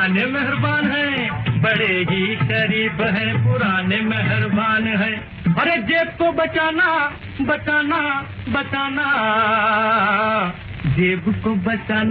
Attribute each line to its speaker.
Speaker 1: पुराने मेहरबान हैं, बड़े ही शरीफ हैं, पुराने मेहरबान हैं। अरे जेब को बचाना बचाना बचाना, जेब को बचाना।